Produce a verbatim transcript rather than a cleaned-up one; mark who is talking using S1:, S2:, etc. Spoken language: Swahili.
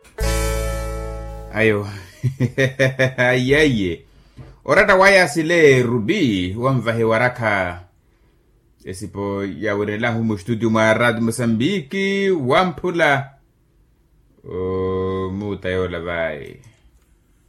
S1: Ayo. Yeye. Orata waya sile Ruby wamvahe waraka. Esipo ya werela humu studio ma Radio Mozambique wampula. Oh, muta yola vai.